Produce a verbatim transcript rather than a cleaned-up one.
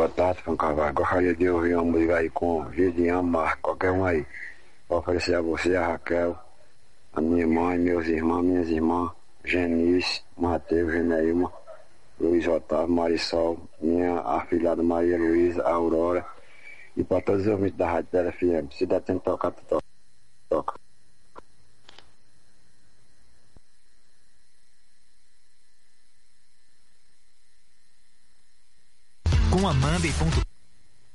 boa tarde, Fã Carvalho. Gostaria de ouvir uma música aí com Gideão Marco, qualquer um aí. Vou oferecer a você, a Raquel, a minha mãe, meus irmãos, minhas irmãs, Genice, Matheus, Geneilma, Luiz Otávio, Marisol, minha afilhada Maria Luísa, Aurora, e para todos os ouvintes da Rádio Tele F M. Se der tempo de tocar, tu toca. Com Amanda e ponto